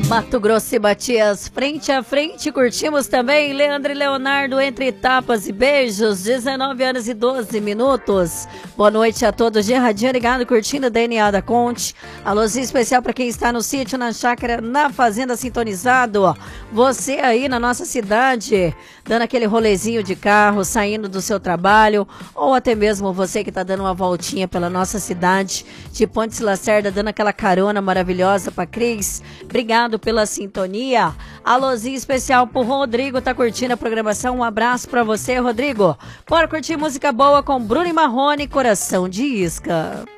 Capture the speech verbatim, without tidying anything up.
Mato Grosso e Matias, frente a frente, curtimos também Leandro e Leonardo, Entre Tapas e Beijos, dezenove horas e doze minutos. Boa noite a todos, Gerradinho ligado, curtindo o D N A da Conte. Alôzinho especial para quem está no sítio, na chácara, na fazenda, sintonizado. Você aí na nossa cidade, dando aquele rolezinho de carro, saindo do seu trabalho, ou até mesmo você que está dando uma voltinha pela nossa cidade, de Pontes Lacerda, dando aquela carona maravilhosa para Cris. Obrigado pela sintonia. Alôzinho especial pro Rodrigo, tá curtindo a programação. Um abraço pra você, Rodrigo. Bora curtir música boa com Bruno e Marrone, Coração de Isca.